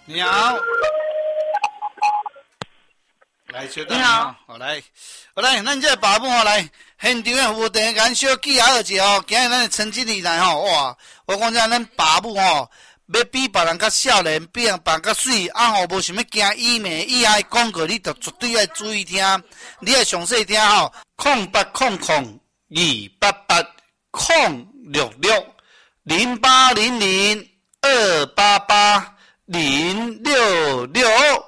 你好，来，稍等啊，好来，咱这爸母来现场的服务店，咱小记好者哦。今日咱的陈经理来吼，哇，我讲真，咱爸母吼，要比别人较少年，比别人较水，吼，无想要惊医美，以下广告你着绝对要注意听，你要详细听吼，0800-288-066。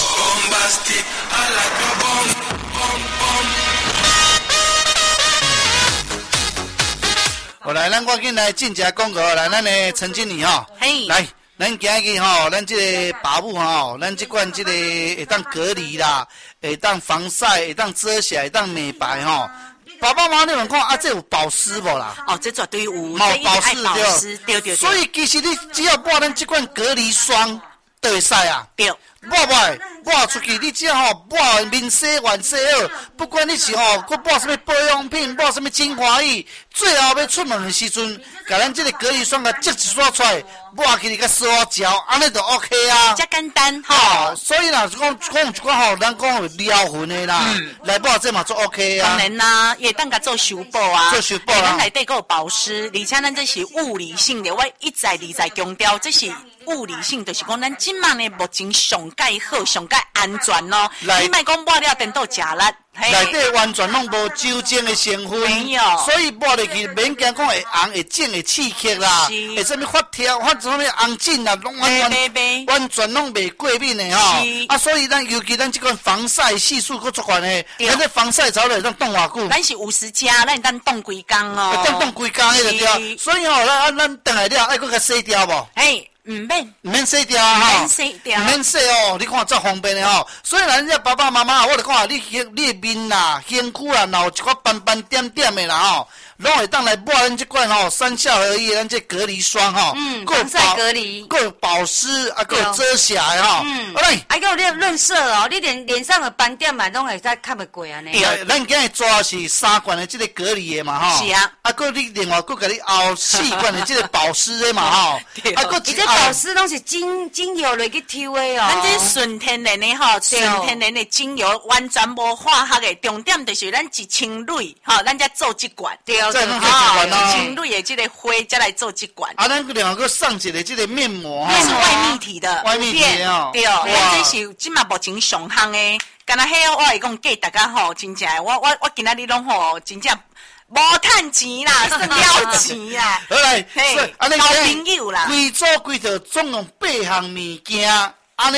好来，咱赶紧来进一广告，来，咱的陈经理吼，来，咱今日吼，咱这个爸母吼，咱这款这个会当隔离啦，会当防晒，会当遮瑕，会当美白吼。爸爸妈妈，你问看啊，这有保湿无啦？ 哦，这绝对有， 保湿对。 所以其实你只要抹咱这款隔离霜，就会使啊。 对。 抹出去，你只要吼抹面洗完洗好，不管你是吼，佮抹什么保养品，抹什么精华液，最后要出门的时阵，甲咱这个隔离霜甲挤一撮出来，抹起来甲烧焦，安尼就 OK 啊。 遮简单吼。所以啦，讲一寡吼，咱讲有撩痕的啦，来抹这嘛做 OK 啊。 当然啦，也当甲做修补啊。 做修补啊。 咱内底还有保湿，而且咱这是物理性的，我一再强调，这是物理性，就是讲咱今嘛呢目前上介好、上介安全咯。你莫讲抹了等到食力， 内底完全拢无酒精的成分， 没有， 所以抹入去免惊讲会红、会肿、会刺激啦，会什么发跳、发什么红疹啦，拢完全拢袂过敏的吼。啊，所以咱尤其咱这款防晒系数够足悬的，咱这防晒槽咧当冻偌久？ 咱是50加，咱当冻几工哦。 冻几工迄个对。所以吼，咱等来了，爱搁甲洗掉无？ 唔免洗掉啊！ 免洗掉， 唔免洗哦！你看这方便的吼，所以咱这爸爸妈妈，我就讲你的面啦、身躯啦，若有一块斑斑点点的啦吼，拢会当来抹咱这款吼三效合一，咱这隔离霜吼， 防晒隔离， 够保湿啊，够遮瑕的吼。好嘞， 还有你润色哦，你连脸上的斑点嘛，拢会再看不过安尼。 对，咱今日抓是3罐的这个隔离的嘛吼。 是啊。 啊，搁你另外搁给你熬4罐的这个保湿的嘛吼。 啊，搁这保湿拢是精油落去抽的哦。 咱这纯天然的吼，纯天然的精油，完全无化学的。重点就是咱是清蕊吼，咱才做这罐。 对，哈， 清蕊的这个花才来做这罐。 啊，咱另外搁送一个这个面膜哈。 那是外泌体的。 外泌体哦。 对，咱这是今嘛目前上行的。干那迄我会讲给大家吼，真正我今仔日拢吼，真正。无趁钱啦，算了钱啦。 好来， 交朋友啦。 规组规套总共8项物件，安尼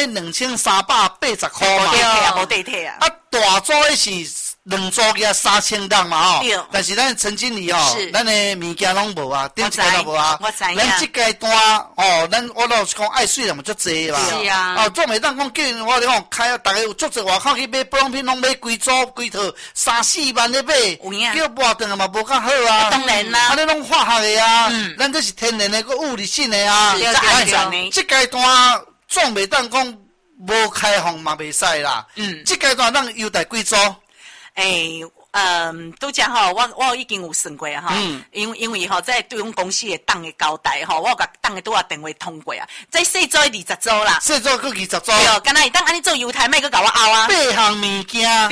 2380块嘛。 无地退啊。 啊，大组的是2组加3000档嘛吼。但是咱陈经理吼，咱的物件拢无啊，顶一个都无啊。 我知影。 咱这阶段哦，我老是讲爱水人嘛足济嘛。 是啊。 哦，总袂当讲叫人我咧讲开，大家有足济外口去买保养品，拢买规组规套3-4万咧买，叫抹断嘛无较好啊。 当然啦。 啊，你拢化学的啊，咱这是天然的，个物理性的啊。 是安全的。 这阶段总袂当讲无开放嘛袂使啦。这阶段咱优待几组？ 拄则吼，我已经有算过哈，因为吼，在对阮公司的档的交代吼，我有甲档的拄啊电话通过啊，再细做20组啦， 细做搁20组， 对，敢若会当安尼做犹太，莫搁甲我拗啊 ，8项物件。